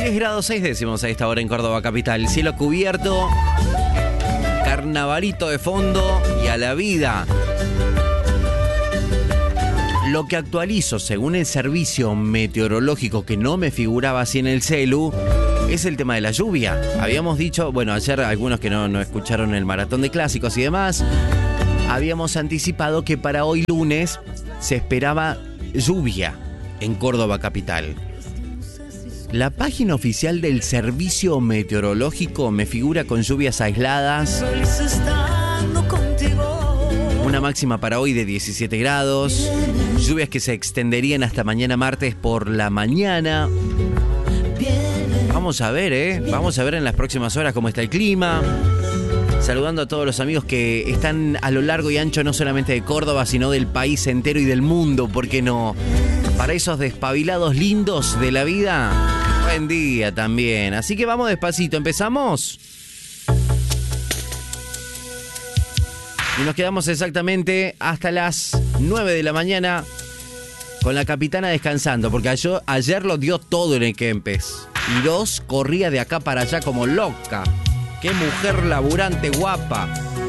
10 grados 6 décimos a esta hora en Córdoba capital. Cielo cubierto, carnavalito de fondo y a la vida. Lo que actualizo según el servicio meteorológico, que no me figuraba así en el celu, es el tema de la lluvia. Habíamos dicho, bueno, ayer algunos que no escucharon el maratón de clásicos y demás, habíamos anticipado que para hoy lunes se esperaba lluvia en Córdoba capital. La página oficial del servicio meteorológico me figura con lluvias aisladas. Una máxima para hoy de 17 grados. Lluvias que se extenderían hasta mañana martes por la mañana. Vamos a ver, Vamos a ver en las próximas horas cómo está el clima. Saludando a todos los amigos que están a lo largo y ancho no solamente de Córdoba, sino del país entero y del mundo, ¿por qué no? Para esos despabilados lindos de la vida, buen día también. Así que vamos despacito, ¿empezamos? Y nos quedamos exactamente hasta las 9 de la mañana con la capitana descansando, porque ayer lo dio todo en el Kempes. Y Ross corría de acá para allá como loca. ¡Qué mujer laburante guapa!